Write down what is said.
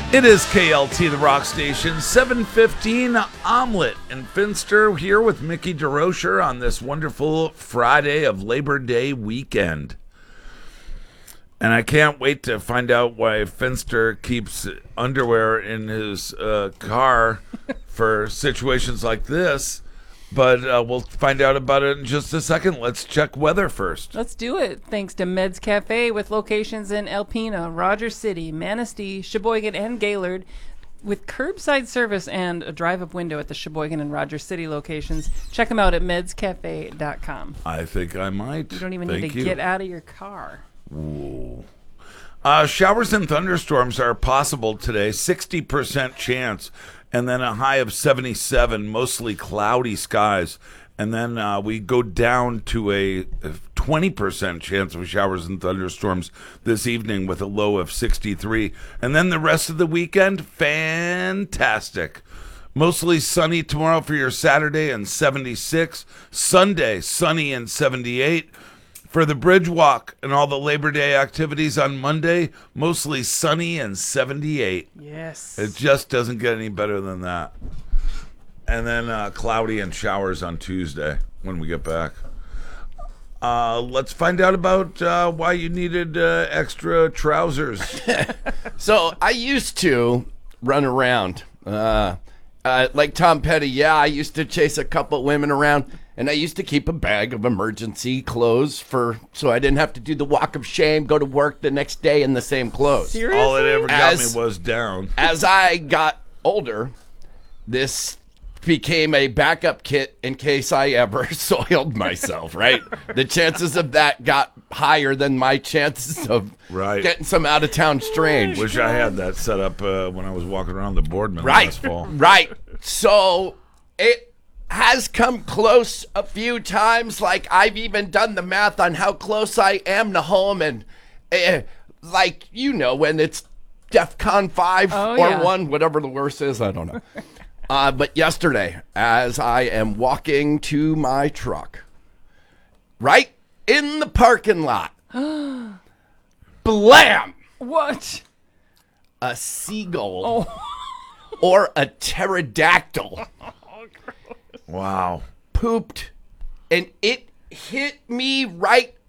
It is KLT, the rock station, 7:15 Omelet and Finster here with Mickey DeRocher on this wonderful Friday of Labor Day weekend. And I can't wait to find out why Finster keeps underwear in his car for situations like this. But we'll find out about it in just a second. Let's check weather first. Let's do it. Thanks to Meds Cafe with locations in Alpena, Rogers City, Manistee, Sheboygan, and Gaylord, with curbside service and a drive-up window at the Sheboygan and Rogers City locations. Check them out at medscafe.com. I think I might. You don't even Thank need to you. get out of your car. Ooh. Showers and thunderstorms are possible today, 60% chance, and then a high of 77, mostly cloudy skies. And then we go down to a 20% chance of showers and thunderstorms this evening with a low of 63. And then the rest of the weekend, fantastic. Mostly sunny tomorrow for your Saturday and 76. Sunday, sunny and 78. For the Bridge Walk and all the Labor Day activities on Monday, mostly sunny and 78. Yes. It just doesn't get any better than that. And then cloudy and showers on Tuesday when we get back. Let's find out about why you needed extra trousers. So I used to run around. Like Tom Petty, yeah, I used to chase a couple women around. And I used to keep a bag of emergency clothes so I didn't have to do the walk of shame, go to work the next day in the same clothes. Seriously? All it ever got me was down. As I got older, this became a backup kit in case I ever soiled myself, right? The chances of that got higher than my chances of getting some out-of-town strange. Wish I had that set up when I was walking around the Boardman last fall. Right. So it has come close a few times. Like, I've even done the math on how close I am to home. And, like, you know, when it's DEFCON 5 or 1, whatever the worst is, I don't know. But yesterday, as I am walking to my truck, right in the parking lot, blam! What? A seagull or a pterodactyl. Wow. Pooped, and it hit me right